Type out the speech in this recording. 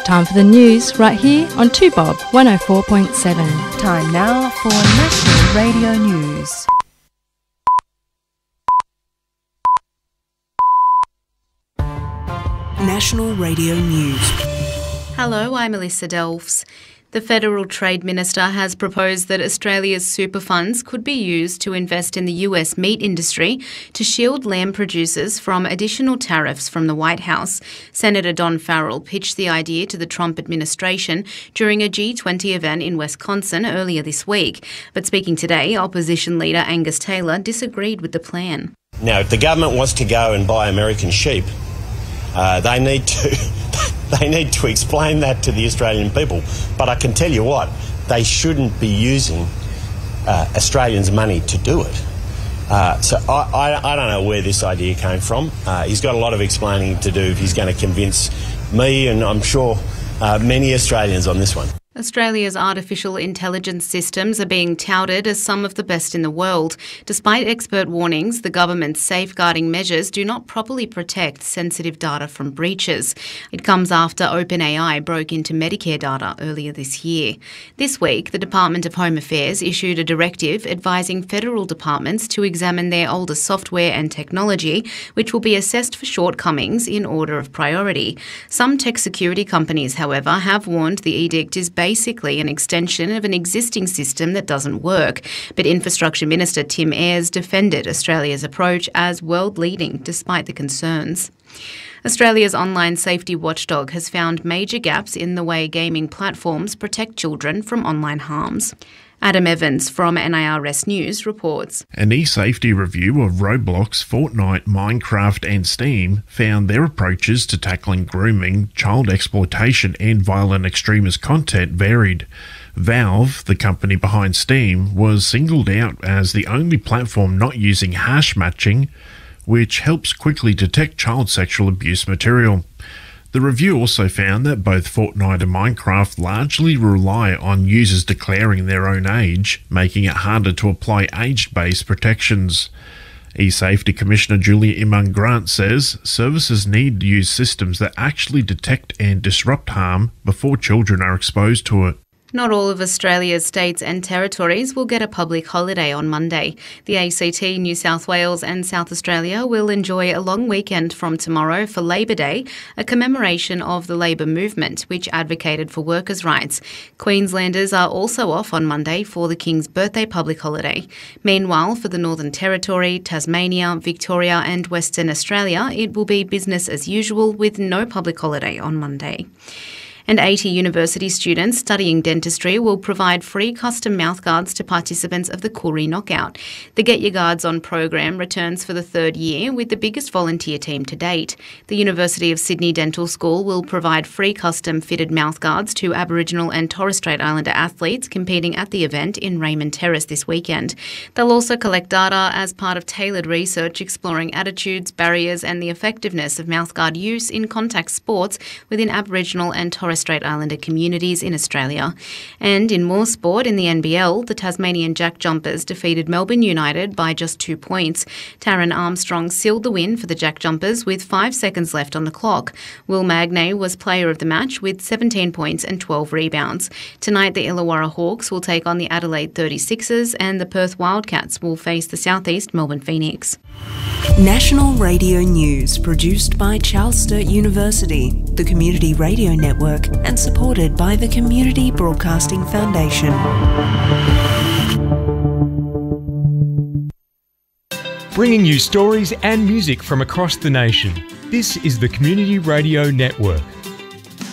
Time for the news right here on 2Bob 104.7. Time now for National Radio News. National Radio News. Hello, I'm Alyssa Delfs. The Federal Trade Minister has proposed that Australia's super funds could be used to invest in the US meat industry to shield lamb producers from additional tariffs from the White House. Senator Don Farrell pitched the idea to the Trump administration during a G20 event in Wisconsin earlier this week. But speaking today, opposition leader Angus Taylor disagreed with the plan. Now, if the government wants to go and buy American sheep, they need to explain that to the Australian people. But I can tell you what, they shouldn't be using Australians' money to do it. So I don't know where this idea came from. He's got a lot of explaining to do if he's going to convince me, and I'm sure many Australians on this one. Australia's artificial intelligence systems are being touted as some of the best in the world. Despite expert warnings, the government's safeguarding measures do not properly protect sensitive data from breaches. It comes after OpenAI broke into Medicare data earlier this year. This week, the Department of Home Affairs issued a directive advising federal departments to examine their older software and technology, which will be assessed for shortcomings in order of priority. Some tech security companies, however, have warned the edict is basically an extension of an existing system that doesn't work. But Infrastructure Minister Tim Ayres defended Australia's approach as world-leading despite the concerns. Australia's online safety watchdog has found major gaps in the way gaming platforms protect children from online harms. Adam Evans from NIRS News reports. An e-safety review of Roblox, Fortnite, Minecraft and Steam found their approaches to tackling grooming, child exploitation and violent extremist content varied. Valve, the company behind Steam, was singled out as the only platform not using hash matching, which helps quickly detect child sexual abuse material. The review also found that both Fortnite and Minecraft largely rely on users declaring their own age, making it harder to apply age-based protections. eSafety Commissioner Julia Imman-Grant says services need to use systems that actually detect and disrupt harm before children are exposed to it. Not all of Australia's states and territories will get a public holiday on Monday. The ACT, New South Wales and South Australia will enjoy a long weekend from tomorrow for Labor Day, a commemoration of the labour movement, which advocated for workers' rights. Queenslanders are also off on Monday for the King's birthday public holiday. Meanwhile, for the Northern Territory, Tasmania, Victoria and Western Australia, it will be business as usual with no public holiday on Monday. And 80 university students studying dentistry will provide free custom mouthguards to participants of the Koori Knockout. The Get Your Guards On program returns for the third year with the biggest volunteer team to date. The University of Sydney Dental School will provide free custom fitted mouthguards to Aboriginal and Torres Strait Islander athletes competing at the event in Raymond Terrace this weekend. They'll also collect data as part of tailored research exploring attitudes, barriers and the effectiveness of mouthguard use in contact sports within Aboriginal and Torres Strait Islander communities in Australia. And in more sport, in the NBL, the Tasmanian Jack Jumpers defeated Melbourne United by just 2 points. Taron Armstrong sealed the win for the Jack Jumpers with 5 seconds left on the clock. Will Magnay was player of the match with 17 points and 12 rebounds. Tonight, the Illawarra Hawks will take on the Adelaide 36ers and the Perth Wildcats will face the Southeast Melbourne Phoenix. National Radio News, produced by Charles Sturt University, the Community Radio Network, and supported by the Community Broadcasting Foundation. Bringing you stories and music from across the nation. This is the Community Radio Network.